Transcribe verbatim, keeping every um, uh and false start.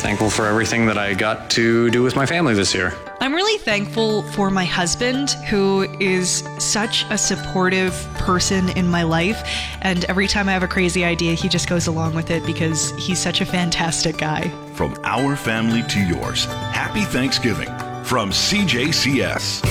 Thankful for everything that I got to do with my family this year. I'm really thankful for my husband, who is such a supportive person in my life. And every time I have a crazy idea, he just goes along with it because he's such a fantastic guy. From our family to yours, happy Thanksgiving from C J C S.